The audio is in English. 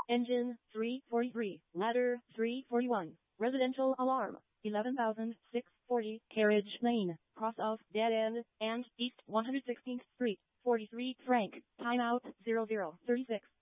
Engine 343, ladder 341, residential alarm 11,640, carriage lane, cross of dead end, and East 116th Street, 43 Frank, timeout 0036.